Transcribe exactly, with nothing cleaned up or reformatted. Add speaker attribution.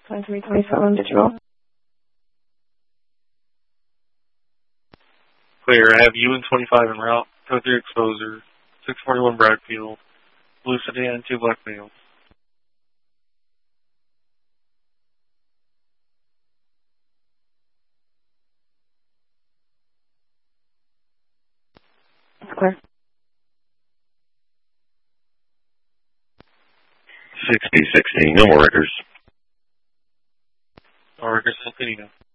Speaker 1: twenty-three twenty-seven digital.
Speaker 2: Clear. I have U N twenty-five en route. Code three exposure. six forty-one Bradfield. Blue sedan, two black males.
Speaker 1: Clear.
Speaker 3: sixty sixty, no more records.
Speaker 2: No records, Saltino.